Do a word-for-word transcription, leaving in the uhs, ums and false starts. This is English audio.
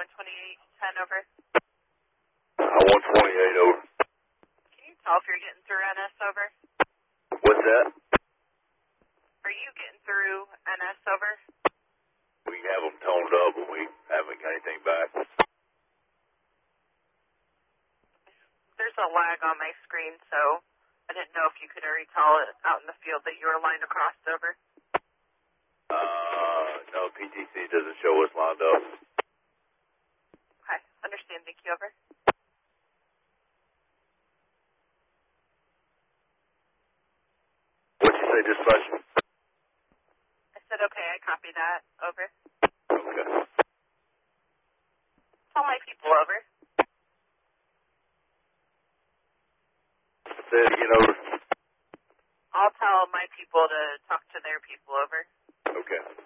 one twenty-eight ten over. Uh, one twenty-eight over. Can you tell if you're getting through N S over? What's that? Are you getting through N S over? We have them toned up, but we haven't got anything back. There's a lag on my screen, so I didn't know if you could already tell it out in the field that you were lined across over. Uh, no, P T C doesn't show us lined up. Okay, understand. Thank you, over. What'd you say, dispatch? I said, okay, I copy that, over. Okay. Tell my people, over. Say it again, over. I'll tell my people to talk to their people, over. Okay.